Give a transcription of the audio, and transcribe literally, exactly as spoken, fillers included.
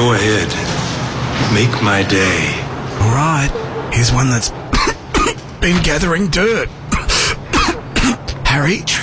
Go ahead. Make my day. All right. Here's one that's been gathering dirt. Harry,